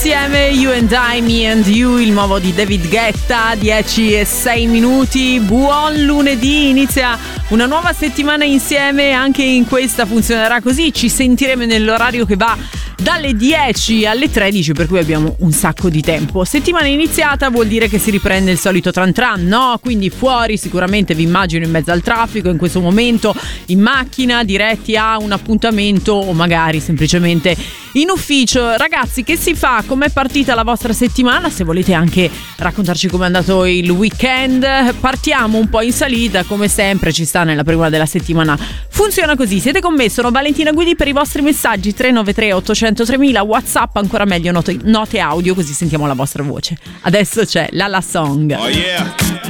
Insieme You and I, Me and You, il nuovo di David Guetta, 10:06. Buon lunedì, inizia una nuova settimana insieme, anche in questa funzionerà così, ci sentiremo nell'orario che va dalle 10 alle 13, per cui abbiamo un sacco di tempo. Settimana iniziata vuol dire che si riprende il solito tran tran, no? Quindi fuori sicuramente vi immagino in mezzo al traffico, in questo momento in macchina, diretti a un appuntamento o magari semplicemente in ufficio. Ragazzi, che si fa? Com'è partita la vostra settimana? Se volete anche raccontarci com'è andato il weekend. Partiamo un po' in salita, come sempre ci sta nella prima della settimana. Funziona così, siete con me, sono Valentina Guidi per i vostri messaggi 393 800 3000, WhatsApp, ancora meglio note audio, così sentiamo la vostra voce. Adesso c'è La Song. Oh yeah.